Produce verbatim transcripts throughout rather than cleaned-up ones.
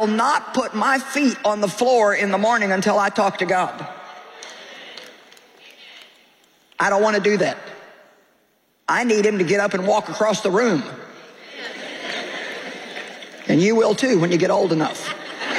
will not put my feet on the floor in the morning until I talk to God. I don't want to do that. I need him to get up and walk across the room. And you will too when you get old enough.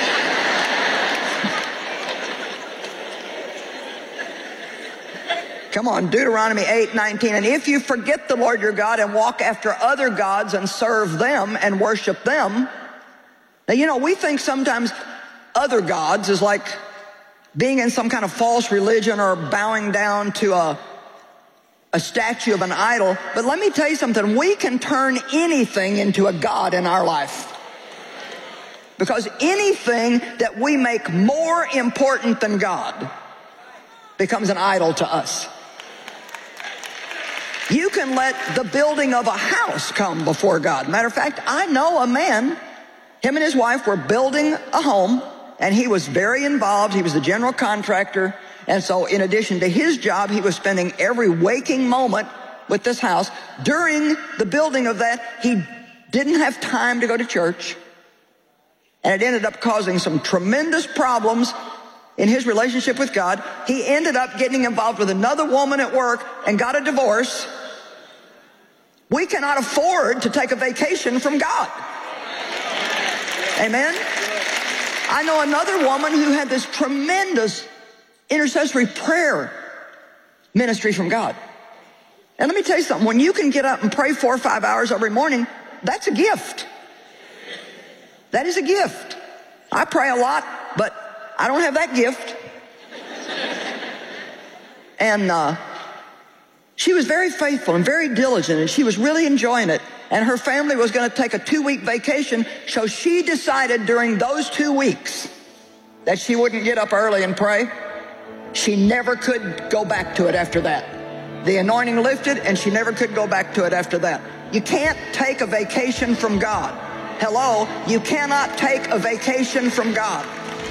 Come on, Deuteronomy eight nineteen. And if you forget the Lord your God and walk after other gods and serve them and worship them. Now, you know, we think sometimes other gods is like being in some kind of false religion or bowing down to a, a statue of an idol. But let me tell you something. We can turn anything into a god in our life. Because anything that we make more important than God becomes an idol to us. You can let the building of a house come before God. Matter of fact, I know a man, him and his wife were building a home, and he was very involved. He was the general contractor. And so in addition to his job, he was spending every waking moment with this house. During the building of that, he didn't have time to go to church. And it ended up causing some tremendous problems in his relationship with God. He ended up getting involved with another woman at work and got a divorce. We cannot afford to take a vacation from God. Amen? I know another woman who had this tremendous intercessory prayer ministry from God. And let me tell you something. When you can get up and pray four or five hours every morning, that's a gift. That is a gift. I pray a lot, but I don't have that gift. And uh, she was very faithful and very diligent, and she was really enjoying it. And her family was going to take a two-week vacation, so she decided during those two weeks that she wouldn't get up early and pray. She never could go back to it after that. The anointing lifted, and she never could go back to it after that. You can't take a vacation from God. Hello, you cannot take a vacation from God.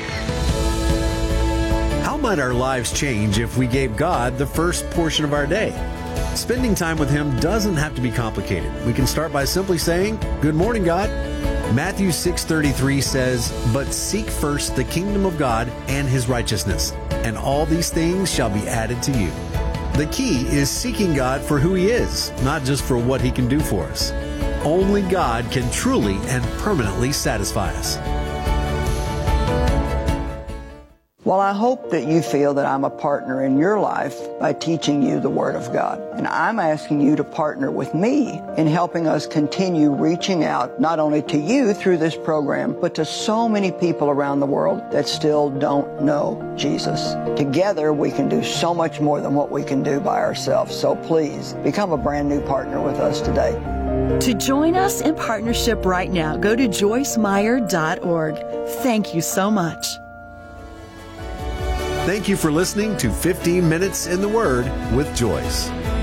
How might our lives change if we gave God the first portion of our day? Spending time with Him doesn't have to be complicated. We can start by simply saying, "Good morning, God." Matthew six thirty-three says, "But seek first the kingdom of God and His righteousness, and all these things shall be added to you." The key is seeking God for who He is, not just for what He can do for us. Only God can truly and permanently satisfy us. Well, I hope that you feel that I'm a partner in your life by teaching you the Word of God. And I'm asking you to partner with me in helping us continue reaching out not only to you through this program, but to so many people around the world that still don't know Jesus. Together, we can do so much more than what we can do by ourselves. So please, become a brand new partner with us today. To join us in partnership right now, go to joyce meyer dot org. Thank you so much. Thank you for listening to fifteen minutes in the Word with Joyce.